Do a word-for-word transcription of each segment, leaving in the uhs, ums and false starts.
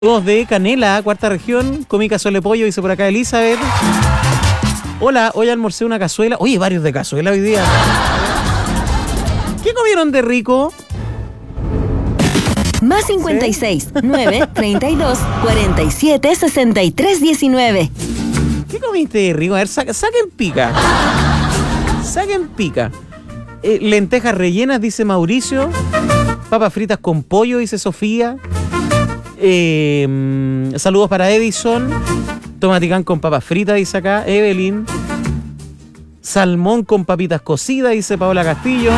Saludos de Canela, cuarta región. Comí cazuela de pollo, dice por acá Elizabeth. Hola, hoy almorcé una cazuela. Oye, varios de cazuela hoy día. ¿Qué comieron de rico? Más cincuenta y seis, nueve, treinta y dos, cuarenta y siete, sesenta y tres, diecinueve. ¿Qué comiste de rico? A ver, sa- saquen pica. Saquen pica. Eh, lentejas rellenas, dice Mauricio. Papas fritas con pollo, dice Sofía. Eh, mm, saludos para Edison. Tomaticán con papas fritas, dice acá Evelyn. Salmón con papitas cocidas, dice Paola Castillo.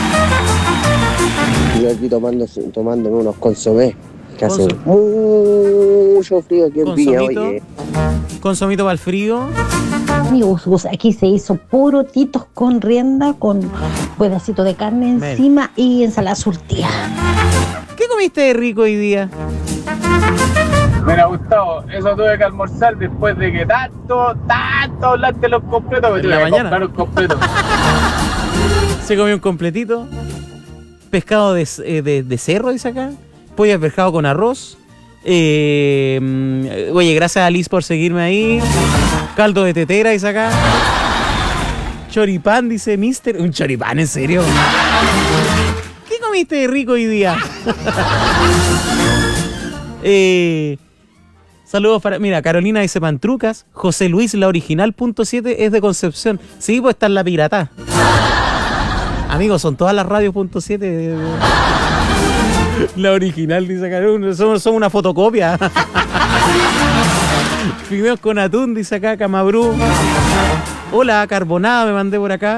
Yo aquí tomando, tomándome unos consomés, que hace Conso- mucho frío aquí en Viña, Consomito. oye. Consomito para el frío. Amigos, pues aquí se hizo puro titos con rienda, con pedacito de carne Mel. encima y ensalada surtida. ¿Qué comiste de rico hoy día? Mira, Gustavo, eso tuve que almorzar después de que tanto, tanto hablaste de los completos, que En tuve la que mañana. comprar un completo. Se comió un completito. Pescado de, eh, de, de cerro, dice acá. Pollo de pescado con arroz. Eh, mm, oye, gracias a Liz por seguirme ahí. Caldo de tetera, dice acá. Choripán, dice Mister. ¿Un choripán, en serio? ¿Qué comiste de rico hoy día? eh, saludos para... Mira, Carolina dice Pantrucas. José Luis, la original, punto siete, es de Concepción. Sí, pues está en la pirata. Amigos, son todas las radios punto siete. La original, dice acá. Son, son una fotocopia. Fideos con atún, dice acá Camabrú. Hola, carbonada me mandé por acá.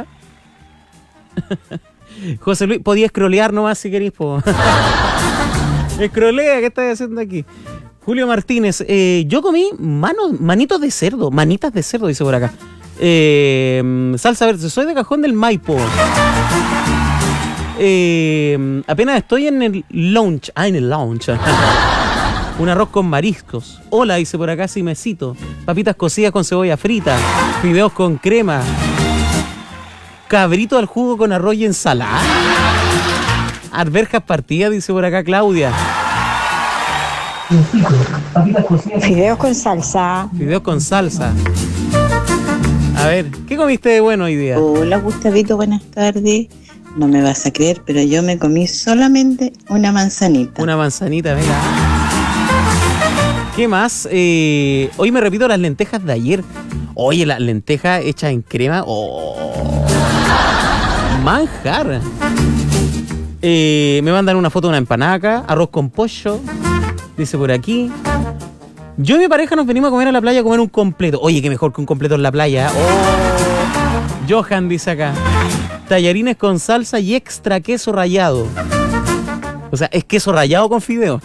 José Luis, podía scrollear nomás si querís, po. Scrollea, ¿qué estás haciendo aquí? Julio Martínez, eh, yo comí manos, manitos de cerdo, manitas de cerdo, dice por acá. Eh, salsa verde, soy de Cajón del Maipo. Eh, apenas estoy en el lounge. Ah, en el lounge. Un arroz con mariscos. Hola, dice por acá Simecito. Papitas cocidas con cebolla frita. Fideos con crema. Cabrito al jugo con arroz y ensalada. Arberjas partidas, dice por acá Claudia. Fideos con salsa. Fideos con salsa. A ver, ¿qué comiste de bueno hoy día? Hola Gustavito, buenas tardes. No me vas a creer, pero yo me comí solamente una manzanita. Una manzanita, venga. ¿Qué más? Eh, hoy me repito las lentejas de ayer. Oye, las lentejas hechas en crema. Oh, manjar. Eh, me mandan una foto de una empanada acá. Arroz con pollo. Dice por aquí. Yo y mi pareja nos venimos a comer a la playa a comer un completo. Oye, qué mejor que un completo en la playa. Oh. Johan dice acá. Tallarines con salsa y extra queso rallado. O sea, es queso rallado con fideo.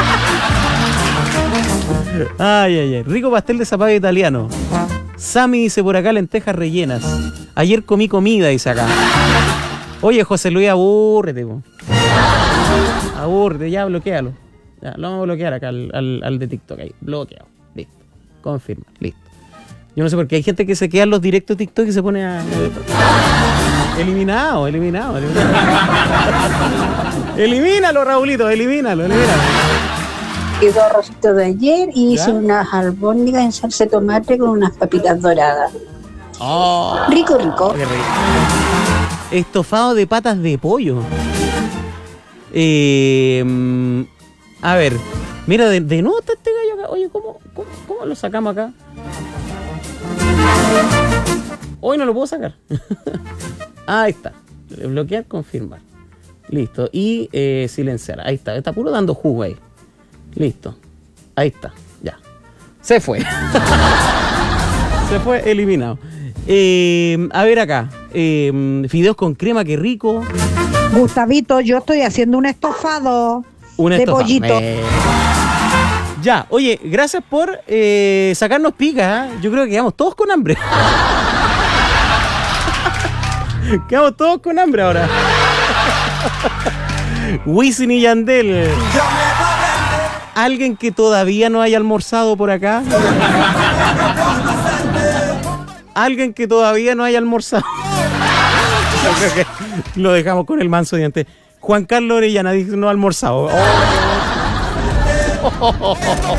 Ay, ay, ay. Rico pastel de zapallo italiano. Sammy dice por acá lentejas rellenas. Ayer comí comida, dice acá. Oye, José Luis, abúrrete, po. Abúrrete, ya bloquealo. Ya, lo vamos a bloquear acá al, al, al de TikTok ahí. Bloqueado. Listo. Confirma. Listo. Yo no sé por qué hay gente que se queda en los directos de TikTok y se pone a... Eliminado, eliminado, eliminado. Elimínalo, Raulito, elimínalo, elimínalo. Y dos arrocitos de ayer y ¿Ya? hice unas albóndigas en salsa de tomate con unas papitas doradas. Oh, Rico, rico. qué rico. Estofado de patas de pollo. Eh, mm, a ver, mira, de, de nuevo está este gallo acá. Oye, ¿cómo, cómo, cómo lo sacamos acá? Hoy no lo puedo sacar. Ahí está. Bloquear, confirmar. Listo. Y eh, silenciar. Ahí está. Está puro dando jugo ahí. Listo. Ahí está. Ya. Se fue. Se fue eliminado. Eh, a ver acá. Eh, fideos con crema, qué rico. Gustavito, yo estoy haciendo un estofado Un de estofado. pollito. Eh. Ya, oye, gracias por eh, sacarnos pica. ¿eh? Yo creo que quedamos todos con hambre. Quedamos todos con hambre ahora. Wisin y Yandel. ¿Alguien que todavía no haya almorzado por acá? ¿Alguien que todavía no haya almorzado? Yo creo que lo dejamos con el manso diente. Juan Carlos Orellana dice no ha almorzado. Oh.